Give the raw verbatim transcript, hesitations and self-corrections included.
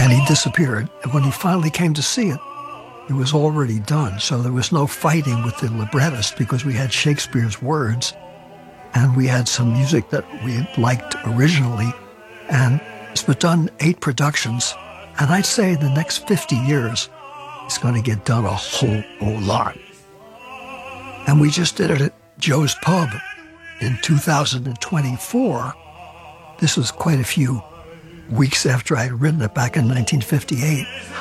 and he disappeared. And when he finally came to see it, it was already done. So there was no fighting with the librettist because we had Shakespeare's words and we had some music that we liked originally. And it's been done eight productions. And I'd say in the next fifty years, it's going to get done a whole, whole lot. And we just did it at Joe's Pub in two thousand twenty-four. This was quite a few weeks after I had written it back in nineteen fifty-eight.